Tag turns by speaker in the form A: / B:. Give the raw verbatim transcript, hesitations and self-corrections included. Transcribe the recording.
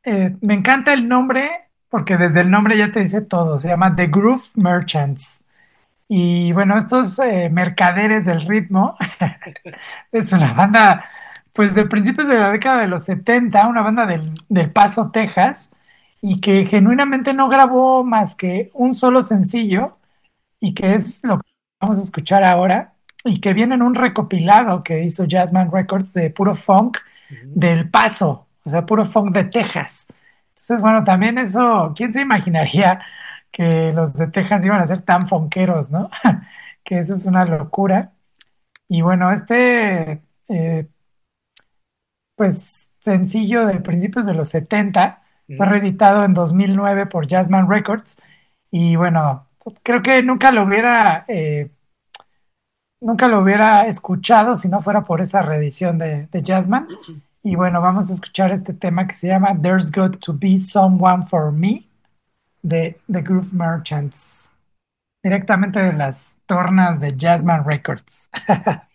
A: Eh, me encanta el nombre porque desde el nombre ya te dice todo. Se llama The Groove Merchants. Y bueno, estos eh, mercaderes del ritmo es una banda, pues de principios de la década de los setenta, una banda del, del Paso, Texas, y que genuinamente no grabó más que un solo sencillo, y que es lo que vamos a escuchar ahora, y que viene en un recopilado que hizo Jazzman Records de puro funk
B: Ujú.
A: del Paso, o sea, puro funk de Texas. Entonces, bueno, también eso, ¿quién se imaginaría que los de Texas iban a ser tan funkeros, ¿no? Que eso es una locura. Y bueno, este, eh, pues, sencillo de principios de los setenta fue
B: Ujú.
A: reeditado en dos mil nueve por Jazzman Records. Y bueno, creo que nunca lo hubiera, eh, nunca lo hubiera escuchado si no fuera por esa reedición de, de Jazzman. Y bueno, vamos a escuchar este tema que se llama There's Got to Be Someone for Me de The Groove Merchants, directamente de las tornas de Jazzman Records.